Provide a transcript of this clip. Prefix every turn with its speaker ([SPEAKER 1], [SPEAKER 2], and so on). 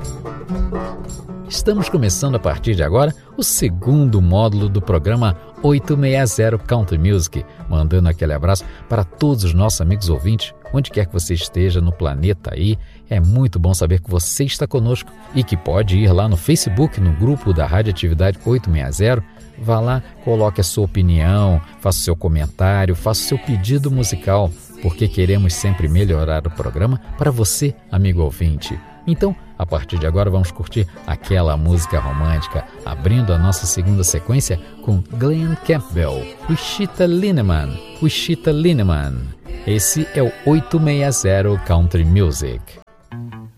[SPEAKER 1] Estamos começando a partir de agora o segundo módulo do programa 860 Country Music, mandando aquele abraço para todos os nossos amigos ouvintes, onde quer que você esteja no planeta aí. É muito bom saber que você está conosco e que pode ir lá no Facebook, no grupo da Radioatividade 860. Vá lá, coloque a sua opinião, faça o seu comentário, faça o seu pedido musical, porque queremos sempre melhorar o programa para você, amigo ouvinte. Então, a partir de agora, vamos curtir aquela música romântica, abrindo a nossa segunda sequência com Glenn Campbell, Wichita Lineman. Esse é o 860 Country Music.